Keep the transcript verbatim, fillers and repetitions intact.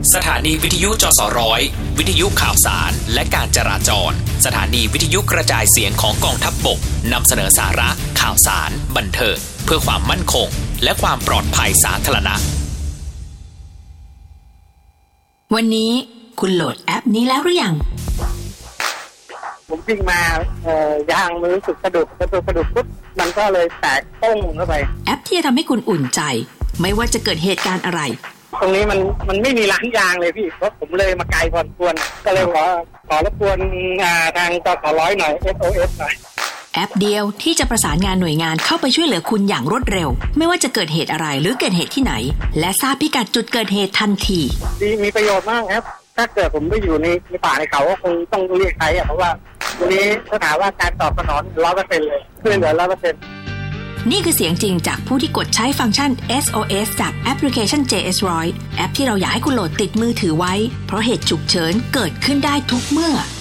สถานีวิทยุจสร้อยวิทยุข่าวสารและการจราจรสถานีวิทยุกระจายเสียงของกองทัพบกนำเสนอสาระข่าวสารบันเทิงเพื่อความมั่นคงและความปลอดภัยสาธารณะวันนี้คุณโหลดแอปนี้แล้วหรือยังผมวิ่งมาเอ่อยางมันรู้สึกกระดุกกระดุกกระดุกปุ๊บมันก็เลยแตกโป้งเข้าไปแอปที่จะทำให้คุณอุ่นใจไม่ว่าจะเกิดเหตุการณ์อะไรตรงนี้มันมันไม่มีร้านยางเลยพี่เพราะผมเลยมาไกลพอสมควรก็เลยขอขอรบกวนทางจสร้อยหน่อย เอส โอ เอส หน่อยแอปเดียวที่จะประสานงานหน่วยงานเข้าไปช่วยเหลือคุณอย่างรวดเร็วไม่ว่าจะเกิดเหตุอะไรหรือเกิดเหตุที่ไหนและทราบพิกัดจุดเกิดเหตุทันทีดีมีประโยชน์มากครับถ้าเกิดผมไม่อยู่ในป่าในเขาก็คงต้องเรียกใครอ่ะเพราะว่าวันนี้สถานว่าการตอบสนอง ร้อยเปอร์เซ็นต์ เลยช่วยเหลือ ร้อยเปอร์เซ็นต์นี่คือเสียงจริงจากผู้ที่กดใช้ฟังก์ชัน เอส โอ เอส จากแอปพลิเคชัน เจ เอส หนึ่งร้อย แอปที่เราอยากให้คุณโหลดติดมือถือไว้เพราะเหตุฉุกเฉินเกิดขึ้นได้ทุกเมื่อ